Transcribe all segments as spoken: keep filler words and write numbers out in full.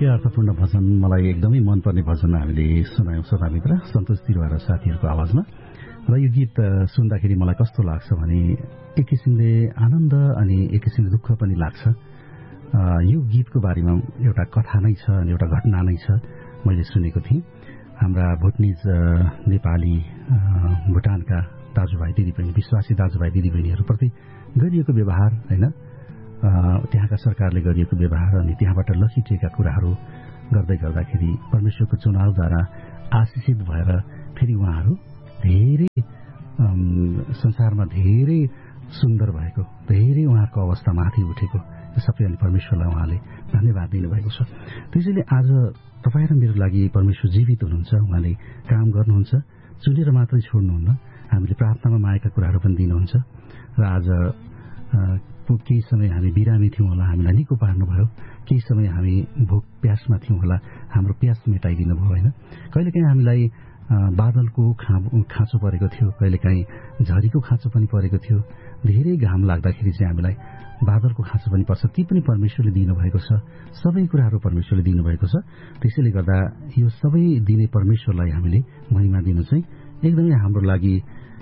के अर्थपूर्ण भजन, मलाई एकदमै मनपर्ने भजन हामीले सुनायौं श्रोतामित्र सन्तोष तिरवार साथीहरूको आवाजमा। र यो गीत सुन्दाखेरि मलाई कस्तो लाग्छ भने एक किसिमले आनन्द अनि एक किसिमले दुःख पनि लाग्छ। यो गीतको बारेमा एउटा कथा नै छ अनि एउटा घटना नै छ, मैले सुनेको थिएँ। हाम्रा भुटनिज नेपाली भुटानका दाजुभाइ दिदीबहिनी, विश्वासी दाजुभाइ दिदीबहिनीहरूप्रति गरिएको व्यवहार होइन, त्यहाँका सरकारले गरिएको व्यवहार अनि त्यहाँबाट लखिटिएका कुराहरू गर्दै गर्दाखेरि परमेश्वरको चुनावद्वारा आशिषित भएर फेरि उहाँहरू धेरै संसारमा धेरै सुन्दर भएको, धेरै उहाँहरूको अवस्था माथि उठेको सबै अनि परमेश्वरलाई उहाँले धन्यवाद दिनुभएको छ। त्यसैले आज तपाईँ र मेरो लागि परमेश्वर जीवित हुनुहुन्छ, उहाँले काम गर्नुहुन्छ, चुनेर मात्रै छोड्नुहुन्न। हामीले प्रार्थनामा मागेका कुराहरू पनि दिनुहुन्छ र आज केही समय हामी बिरामी थियौँ होला, हामीलाई निको पार्नुभयो। केही समय हामी भोक प्यासमा थियौँ होला, हाम्रो प्यास मेटाइदिनु भयो होइन। कहिलेकाहीँ हामीलाई बादलको खाँचो परेको थियो, कहिलेकाहीँ झरीको खाँचो पनि परेको थियो। धेरै घाम लाग्दाखेरि चाहिँ हामीलाई बादलको खाँचो पनि पर्छ, ती पनि परमेश्वरले दिनुभएको छ। सबै कुराहरू परमेश्वरले दिनुभएको छ। त्यसैले गर्दा यो सबै दिने परमेश्वरलाई हामीले महिमा दिनु चाहिँ एकदमै हाम्रो लागि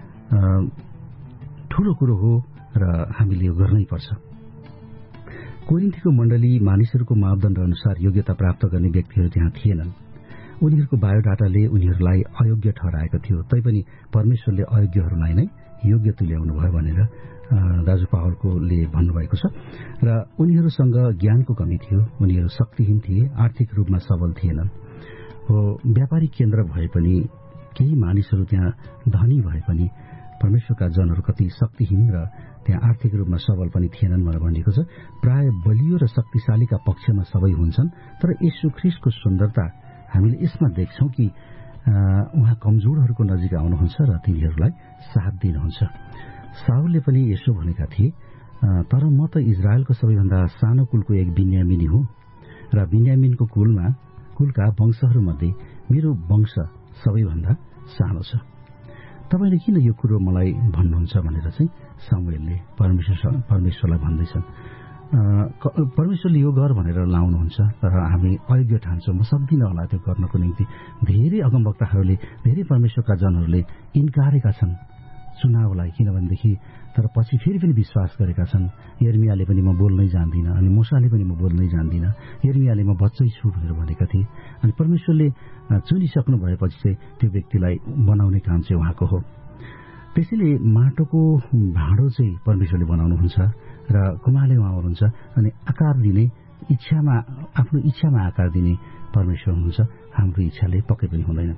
ठूलो कुरो हो र हामीले यो गर्नै पर्छ। कोरिन्थीको मण्डली मानिसहरूको मापदण्ड अनुसार योग्यता प्राप्त गर्ने व्यक्तिहरू त्यहाँ थिएनन्। उनीहरूको बायोडाटाले उनीहरूलाई अयोग्य ठहराएको थियो, तैपनि परमेश्वरले अयोग्यहरूलाई नै योग्य तुल्याउनु भयो भनेर दाजु पावलकोले भन्नुभएको छ। र उनीहरूसँग ज्ञानको कमी थियो, उनीहरू शक्तिहीन थिए, आर्थिक रूपमा सबल थिएनन्। हो व्यापारिक केन्द्र भए पनि केही मानिसहरू त्यहाँ धनी भए पनि परमेश्वरका जनहरू कति शक्तिहीन र त्यहाँ आर्थिक रूपमा सबल पनि थिएनन् भनेर भनिएको छ। प्राय बलियो र शक्तिशालीका पक्षमा सबै हुन्छन्, तर येशू ख्रीष्टको सुन्दरता हामीले यसमा देख्छौं कि उहाँ कमजोरहरूको नजिक आउनुहुन्छ र तिनीहरूलाई साथ दिनुहुन्छ। साउलले पनि यसो भनेका थिए, तर म त इजरायलको सबैभन्दा सानो कुलको एक बिन्यामिनी हुँ र बिन्यामिनको कुलमा कुलका वंशहरूमध्ये मेरो वंश सबैभन्दा सानो छ। तपाईले किन यो कुरो मलाई भन्नुहुन्छ भनेर चाहिँ सामुएलले परमेश्वर परमेश्वरलाई भन्दैछन्। परमेश्वरले यो गर भनेर लाउनुहुन्छ तर हामी अयोग्य ठान्छौँ, म सक्दिनँ होला त्यो गर्नको निम्ति। धेरै अगमवक्ताहरूले, धेरै परमेश्वरका जनहरूले इन्कारेका छन् चुनावलाई, किनभनेदेखि तर पछि फेरि पनि विश्वास गरेका छन्। यर्मियाले पनि म बोल्नै जान्दिनँ, अनि मूसाले पनि म बोल्नै जान्दिनँ, यर्मियाले म बच्चै छु भनेर भनेका थिए। अनि परमेश्वरले चुनिसक्नु भएपछि चाहिँ त्यो व्यक्तिलाई बनाउने काम चाहिँ उहाँको हो। त्यसैले माटोको भाँडो चाहिँ परमेश्वरले बनाउनुहुन्छ र कुमारले उहाँ हुनुहुन्छ, अनि आकार दिने इच्छामा, आफ्नो इच्छामा आकार दिने परमेश्वर हुनुहुन्छ। हाम्रो इच्छाले पक्कै पनि हुँदैन।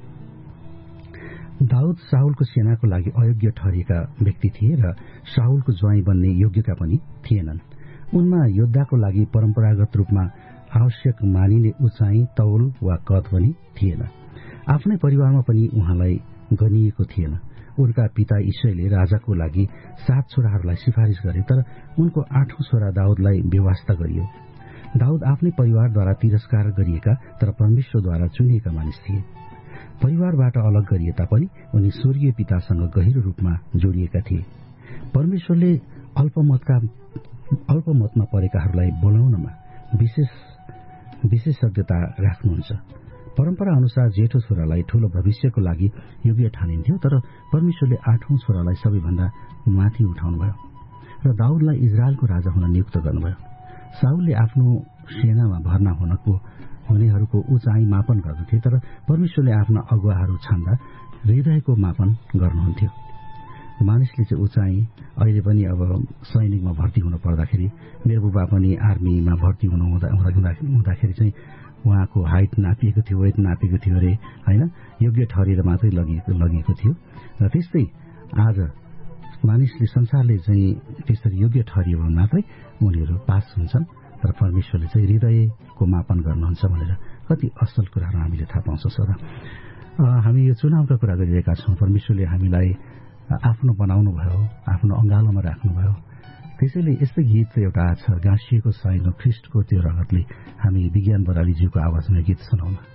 दाउद साउलको सेनाको लागि अयोग्य ठहरिएका व्यक्ति थिए र साउलको ज्वाइँ बन्ने योग्यका पनि थिएनन्। उनमा योद्धाको लागि परम्परागत रूपमा आवश्यक मानिने उचाइ, तौल वा कद पनि थिएन। आफ्नै परिवारमा पनि उहाँलाई गनिएको थिएन। उनका पिता ईशैले राजाको लागि सात छोराहरूलाई सिफारिस गरे, तर उनको आठौं छोरा दाउदलाई बेवास्ता गरियो। दाउद आफ्नै परिवारद्वारा तिरस्कार गरिएका तर परमेश्वरद्वारा चुनिएका मानिस थिए। परिवारबाट अलग गरिए तापनि उनी स्वर्गीय पितासँग गहिरो रूपमा जोडिएका थिए। परमेश्वरले अल्पमतका अल्पमतमा परेकाहरूलाई बोलाउनमा विशेष विशेषज्ञता राख्नुहुन्छ। परम्परा अनुसार जेठो छोरालाई ठूलो भविष्यको लागि योग्य ठानिन्थ्यो, तर परमेश्वरले आठौं छोरालाई सबैभन्दा माथि उठाउनुभयो र दाउदलाई इजरायलको राजा हुन नियुक्त गर्नुभयो। साउलले आफ्नो सेनामा भर्ना हुनको हुनेहरूको उचाइ मापन गर्दथे, तर परमेश्वरले आफ्ना अगुवाहरू छान्दा हृदयको मापन गर्नुहुन्थ्यो। मानिसले चाहिँ उचाइ अहिले पनि अब सैनिकमा भर्ती हुन पर्दाखेरि, मेरो बुबा पनि आर्मीमा भर्ती हुनु हुँदाखेरि चाहिँ उहाँको हाइट नापिएको थियो, वेट नापिएको थियो अरे होइन, योग्य ठहरेर मात्रै लगिएको लगिएको थियो। र त्यस्तै आज मानिसले, संसारले चाहिँ त्यसरी योग्य ठहरियो भने मात्रै उनीहरू पास हुन्छन्, तर परमेश्वरले चाहिँ हृदयको मापन गर्नुहुन्छ भनेर कति असल कुराहरू हामीले थाहा पाउँछौँ। सदा हामी यो चुनावका कुरा गरिरहेका छौँ। परमेश्वरले हामीलाई आफ्नो बनाउनु भयो, आफ्नो अङ्गालोमा राख्नुभयो। त्यसैले यस्तै गीत एउटा छ, गाँसिएको छैन ख्रिस्टको त्यो रगतले। हामी विज्ञान बरालीज्यूको आवाजमा गीत सुनाउन।